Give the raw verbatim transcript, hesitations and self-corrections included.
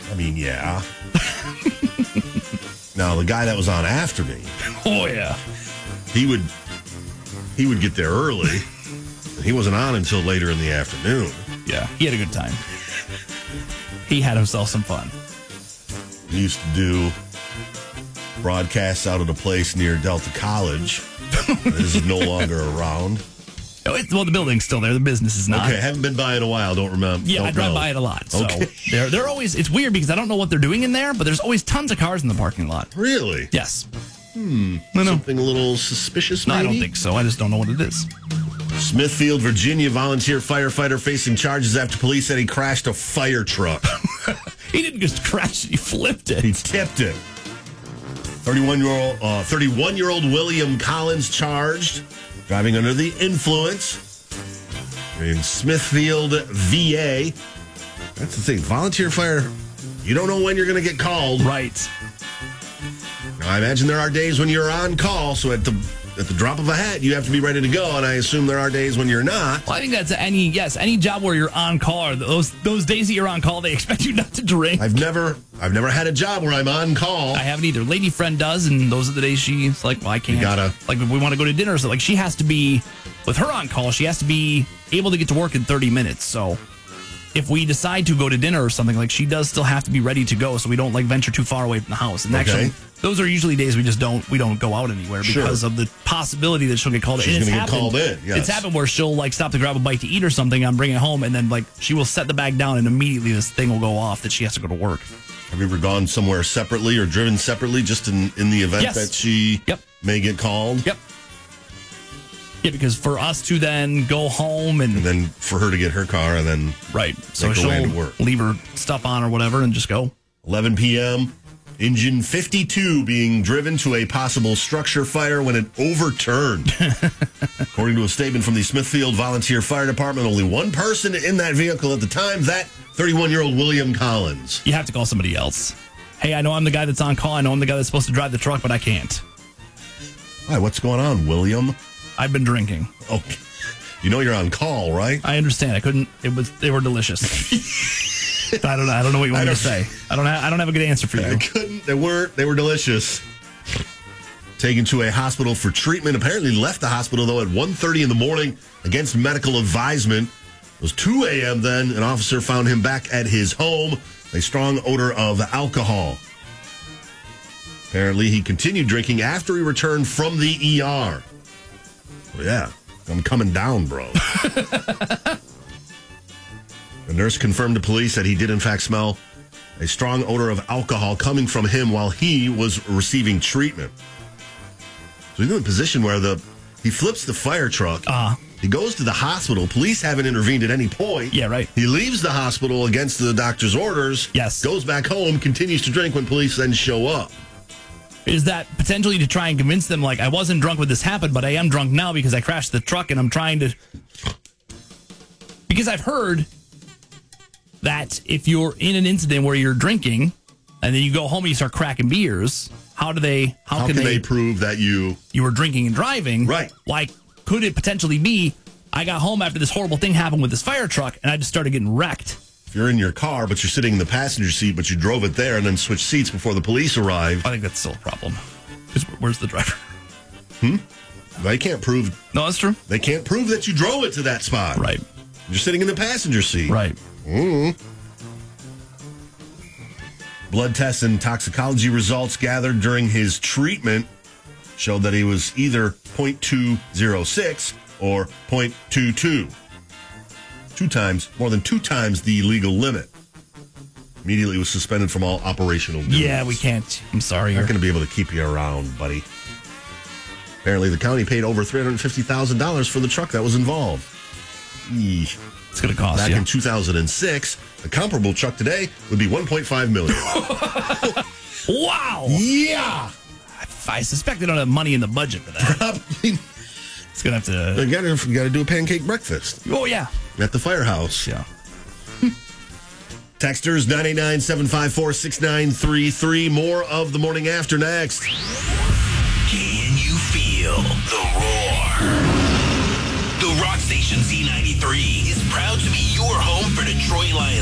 I mean, yeah. Now, the guy that was on after me. Oh, yeah. He would, he would get there early. And he wasn't on until later in the afternoon. Yeah, he had a good time. He had himself some fun. He used to do broadcasts out of a place near Delta College. This is no longer around. Oh, it, well, the building's still there. The business is not. Okay, haven't been by in a while. Don't remember. Yeah, don't I drive know. by it a lot. So Okay. they're, they're always, it's weird because I don't know what they're doing in there, but there's always tons of cars in the parking lot. Really? Yes. Hmm. No, no. Something a little suspicious, No, maybe? I don't think so. I just don't know what it is. Smithfield, Virginia, volunteer firefighter facing charges after police said he crashed a fire truck. He didn't just crash it. He flipped it. He tipped it. thirty-one-year-old uh, thirty-one-year-old William Collins charged, driving under the influence in Smithfield, V A. That's the thing. Volunteer fire, you don't know when you're going to get called. Right. Now, I imagine there are days when you're on call, so at the at the drop of a hat, you have to be ready to go, and I assume there are days when you're not. Well, I think that's any, yes, any job where you're on call, or those those days that you're on call, they expect you not to drink. I've never I've never had a job where I'm on call. I haven't either. Lady friend does, and those are the days she's like, well, I can't. You gotta- Like, if we want to go to dinner, so like she has to be, with her on call, she has to be able to get to work in thirty minutes. So if we decide to go to dinner or something, like she does still have to be ready to go, so we don't like venture too far away from the house. And Okay. actually, those are usually days we just don't we don't go out anywhere because Sure. of the possibility that she'll get called in. She's And it's gonna get happened- called in, yes. It's happened where she'll like stop to grab a bite to eat or something. I'm bringing it home, and then like she will set the bag down, and immediately this thing will go off that she has to go to work. Have you ever gone somewhere separately or driven separately just in, in the event Yes. that she Yep. may get called? Yep. Yeah, because for us to then go home and And then for her to get her car and then right, so Make her way she'll to work. leave her stuff on or whatever and just go. eleven p.m., engine fifty-two being driven to a possible structure fire when it overturned. According to a statement from the Smithfield Volunteer Fire Department, only one person in that vehicle at the time, that thirty-one-year-old William Collins. You have to call somebody else. Hey, I know I'm the guy that's on call. I know I'm the guy that's supposed to drive the truck, but I can't. Hi, what's going on, William? I've been drinking. Okay. You know you're on call, right? I understand. I couldn't. It was. They were delicious. I don't know. I don't know what you want I me to don't- say. I don't. Ha- I don't have a good answer for I you. couldn't. They weren't. They were delicious. Taken to a hospital for treatment. Apparently left the hospital, though, at one thirty in the morning against medical advisement. It was two a.m. then. An officer found him back at his home. A strong odor of alcohol. Apparently, he continued drinking after he returned from the E R. Well, yeah, I'm coming down, bro. The nurse confirmed to police that he did, in fact, smell a strong odor of alcohol coming from him while he was receiving treatment. So he's in a position where the he flips the fire truck. Uh, He goes to the hospital. Police haven't intervened at any point. Yeah, right. He leaves the hospital against the doctor's orders. Yes. Goes back home, continues to drink when police then show up. is that potentially to try and convince them, like, I wasn't drunk when this happened, but I am drunk now because I crashed the truck and I'm trying to. Because I've heard that if you're in an incident where you're drinking and then you go home and you start cracking beers, how do they, how, How can, can they, they prove that you... you were drinking and driving? Right. Like, could it potentially be, I got home after this horrible thing happened with this fire truck and I just started getting wrecked? If you're in your car, but you're sitting in the passenger seat, but you drove it there and then switched seats before the police arrived. I think that's still a problem. Because where's the driver? They can't prove No, that's true. they can't prove that you drove it to that spot. Right. You're sitting in the passenger seat. Right. Blood tests and toxicology results gathered during his treatment showed that he was either point two oh six or point two two. Two times, more than two times the legal limit. Immediately was suspended from all operational duties. Yeah, we can't. I'm sorry. Not going to be able to keep you around, buddy. Apparently, the county paid over three hundred fifty thousand dollars for the truck that was involved. Eesh. It's going to cost Back you. in two thousand six, a comparable truck today would be one point five million dollars. Wow. Yeah. I suspect they don't have money in the budget for that. Probably. It's going to have to. You gotta, you gotta do a pancake breakfast Oh, yeah. at the firehouse. Yeah. Texters nine eight nine, seven five four, six nine three three. More of the morning after next. Can you feel the roar? The Rock Station Z ninety-three is proud